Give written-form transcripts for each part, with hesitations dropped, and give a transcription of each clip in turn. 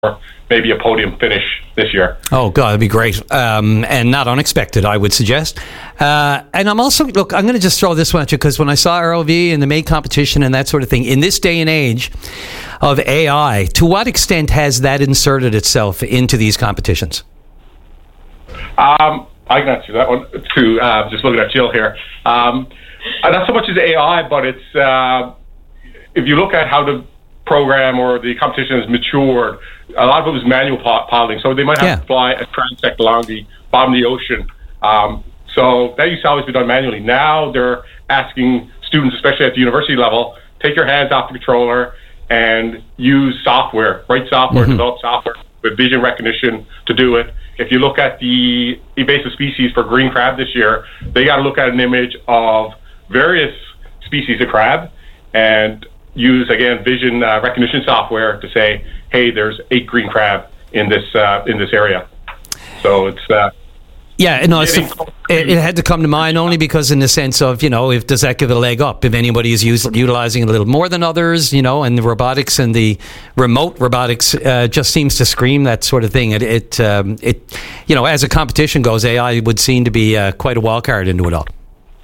maybe a podium finish this year. Oh, God, that'd be great. And not unexpected, I would suggest. And I'm also, look, I'm going to just throw this one at you, because when I saw RLV and the MAID competition and that sort of thing, in this day and age of AI, to what extent has that inserted itself into these competitions? I can answer that one too. Just looking at Jill here. Not so much as AI, but it's if you look at how the program or the competition has matured, a lot of it was manual piloting. So they might have to fly a transect along the bottom of the ocean. So that used to always be done manually. Now they're asking students, especially at the university level, take your hands off the controller and use software, write software, develop software with vision recognition to do it. If you look at the invasive species for green crab this year, they got to look at an image of various species of crab and use, again, vision recognition software to say, hey, there's 8 green crab in this area. So it's... it had to come to mind only because in the sense of, if does that give it a leg up? If anybody is utilizing it a little more than others, and the robotics and the remote robotics just seems to scream that sort of thing. It as a competition goes, AI would seem to be quite a wild card into it all.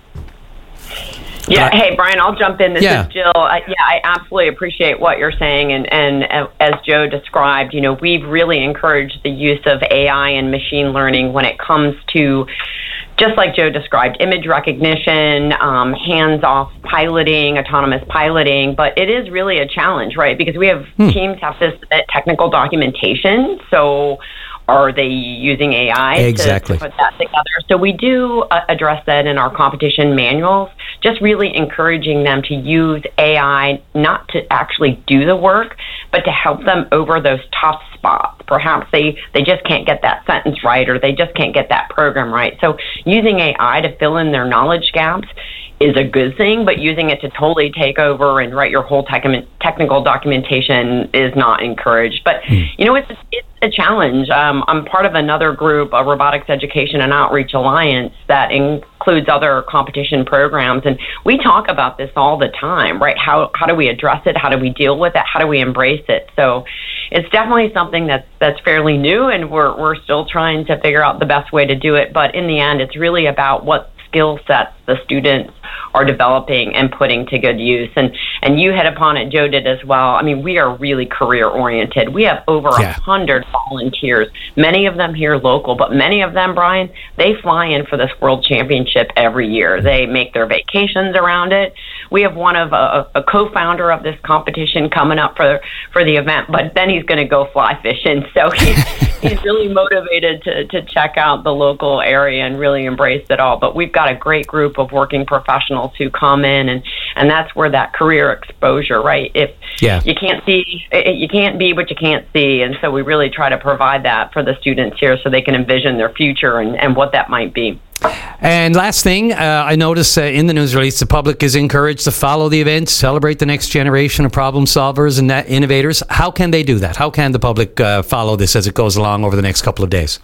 Yeah. Hey, Brian, I'll jump in. This is Jill. I absolutely appreciate what you're saying. And as Joe described, we've really encouraged the use of AI and machine learning when it comes to, just like Joe described, image recognition, hands-off piloting, autonomous piloting. But it is really a challenge, right? Because we have teams have to submit technical documentation. So are they using AI to put that together? So we do address that in our competition manuals, just really encouraging them to use AI not to actually do the work, but to help them over those tough spots. Perhaps they just can't get that sentence right, or they just can't get that program right. So using AI to fill in their knowledge gaps is a good thing, but using it to totally take over and write your whole technical documentation is not encouraged. But, it's a challenge. I'm part of another group, a Robotics Education and Outreach Alliance, that includes other competition programs. And we talk about this all the time, right? How do we address it? How do we deal with it? How do we embrace it? So it's definitely something that's fairly new, and we're still trying to figure out the best way to do it. But in the end, it's really about what skill sets the students are developing and putting to good use. And you hit upon it, Joe did as well. I mean, we are really career-oriented. We have over 100 volunteers, many of them here local, but many of them, Brian, they fly in for this World Championship every year. They make their vacations around it. We have one of a co-founder of this competition coming up for the event, but then he's going to go fly fishing. So he's really motivated to check out the local area and really embrace it all. But we've got a great group of working professionals who come in, and that's where that career exposure, right? If you can't see, you can't be what you can't see. And so we really try to provide that for the students here so they can envision their future and what that might be. And last thing, I noticed in the news release, the public is encouraged to follow the event, celebrate the next generation of problem solvers and innovators. How can they do that? How can the public follow this as it goes along over the next couple of days?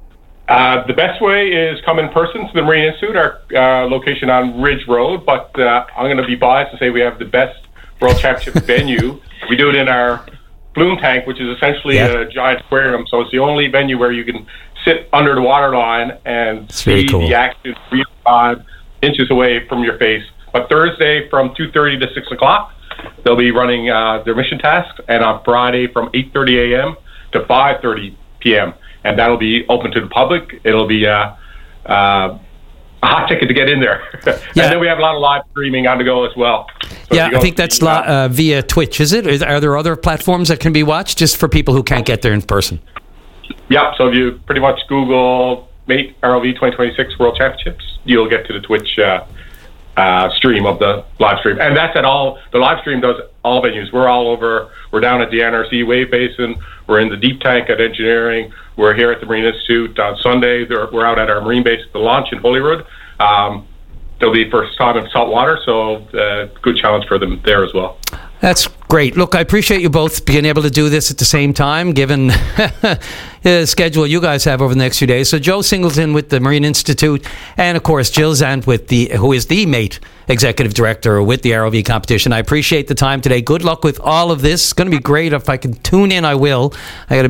The best way is come in person to the Marine Institute, our location on Ridge Road. But I'm going to be biased to say we have the best World Championship venue. We do it in our bloom tank, which is essentially a giant aquarium. So it's the only venue where you can sit under the water line and see the action real time, inches away from your face. But Thursday from 2:30 to 6 o'clock, they'll be running their mission tasks, and on Friday from 8:30 a.m. to 5:30 p.m. And that'll be open to the public. It'll be a hot ticket to get in there. And then we have a lot of live streaming on the go as well. So I think that's via Twitch, is it? Are there other platforms that can be watched just for people who can't get there in person? Yeah, so if you pretty much Google MAID RLV 2026 World Championships, you'll get to the Twitch stream of the live stream. And that's at all, the live stream does all venues. We're all over, we're down at the NRC Wave Basin, we're in the deep tank at engineering, we're here at the Marine Institute on Sunday, we're out at our Marine base at the launch in Holyrood. There'll be first time in saltwater, so good challenge for them there as well. That's great. Look, I appreciate you both being able to do this at the same time, given the schedule you guys have over the next few days. So Joe Singleton with the Marine Institute, and of course Jill Zant who is the MATE Executive Director with the ROV competition. I appreciate the time today. Good luck with all of this. It's going to be great. If I can tune in, I will. I got to